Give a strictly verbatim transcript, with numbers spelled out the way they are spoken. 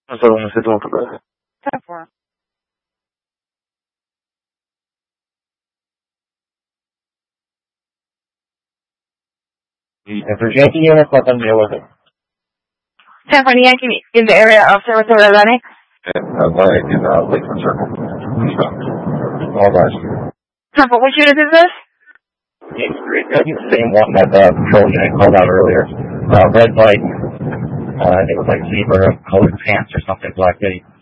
Non so come sei tutto bene. ten four. If there's Yankee units, let them deal with it. ten four Yankee in the area of Saratoga Atlantic. And Atlantic in uh, Lakeland Circle. All guys. ten four, which unit is this? The same one that the patrol unit called out earlier. Uh, red light. Uh, it was like zebra colored pants or something, black kitty.